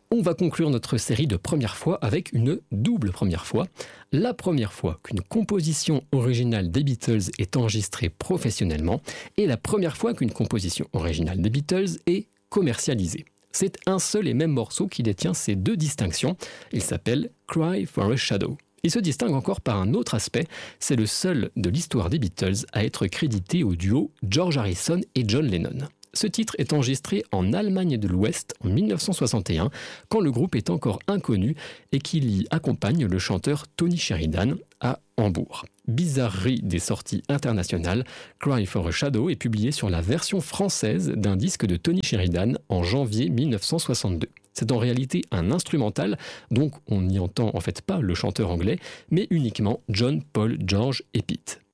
On va conclure notre série de première fois avec une double première fois. La première fois qu'une composition originale des Beatles est enregistrée professionnellement et la première fois qu'une composition originale des Beatles est commercialisée. C'est un seul et même morceau qui détient ces deux distinctions. Il s'appelle Cry for a Shadow. Il se distingue encore par un autre aspect, c'est le seul de l'histoire des Beatles à être crédité au duo George Harrison et John Lennon. Ce titre est enregistré en Allemagne de l'Ouest en 1961, quand le groupe est encore inconnu et qu'il y accompagne le chanteur Tony Sheridan à Hambourg. Bizarrerie des sorties internationales, Cry for a Shadow est publié sur la version française d'un disque de Tony Sheridan en janvier 1962. C'est en réalité un instrumental, donc on n'y entend en fait pas le chanteur anglais, mais uniquement John, Paul, George et Pete.